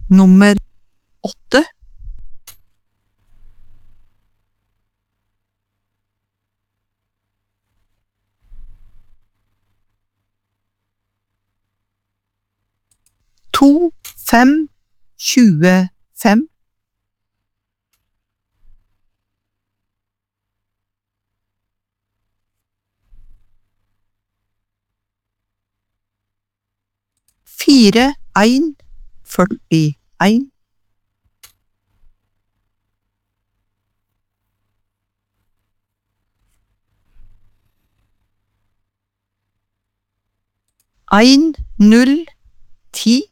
Nummer 8. To, 5, 25. Fire, 1, 41. Ein, 0, 10.